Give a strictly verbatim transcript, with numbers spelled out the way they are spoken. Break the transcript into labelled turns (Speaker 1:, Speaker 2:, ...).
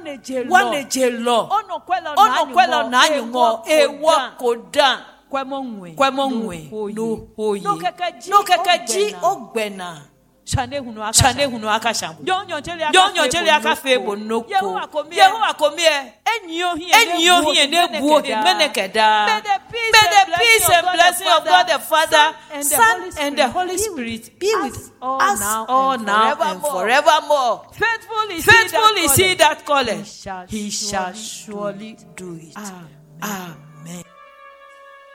Speaker 1: wane jelo ono kwelo na anyungo ewa koda kwemongwe no hoyi no kekaji ogbena chane hunu akashambu yonyo jeli akafebo noko Yehovah komie enyi ohi enebu ohi menekeda. May the peace and blessing of God the Father, Son and the Holy Spirit be with us all now and forevermore. Faithful is he that calleth, he shall surely do it. Amen.